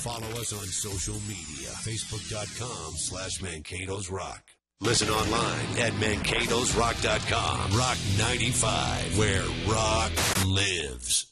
Follow us on social media. Facebook.com/Mankato'sRock. Listen online at Mankato'sRock.com. Rock 95, where rock lives.